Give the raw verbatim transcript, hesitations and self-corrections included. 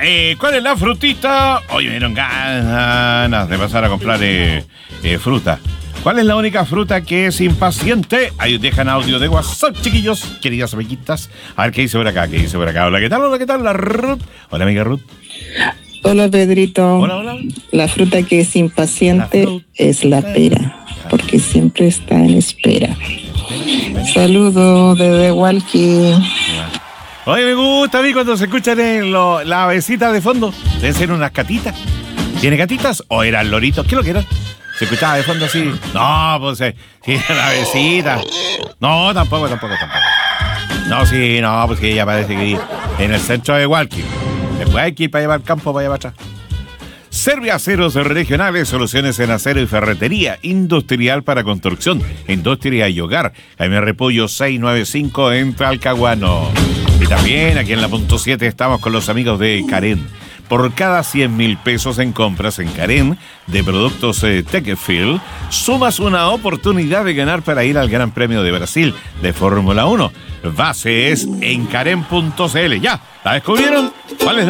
Eh, ¿Cuál es la frutita? Hoy me dieron ganas de pasar a comprar eh, eh, fruta. ¿Cuál es la única fruta que es impaciente? Ahí dejan audio de WhatsApp, chiquillos, queridas amiguitas. A ver qué dice por acá, qué dice por acá. Hola, ¿qué tal? Hola, ¿qué tal? La Ruth. Hola, amiga Ruth. Hola, Pedrito. Hola, hola. La fruta que es impaciente la es la pera, porque siempre está en espera. Saludos desde Walkie. Oye, me gusta a mí cuando se escuchan en lo, la avecita de fondo. Deben ser unas catitas. ¿Tiene gatitas o eran loritos? ¿Qué es lo que eran? Se escuchaba de fondo así. No, pues sí, la avecita. No, tampoco, tampoco, tampoco. No, sí, no, pues que ella parece que en el centro de Walkie. Después hay que ir para llevar campo, para llevar atrás. Servia Aceros Regionales, soluciones en acero y ferretería, industrial para construcción, industria y hogar. Jaime Repollo seiscientos noventa y cinco en Talcahuano. Y también aquí en la punto siete estamos con los amigos de Karen. Por cada cien mil pesos en compras en Karen de productos eh, Techfield, sumas una oportunidad de ganar para ir al Gran Premio de Brasil de Fórmula uno. Bases en Karen punto c l. ¿Ya? ¿La descubrieron? ¿Cuál es la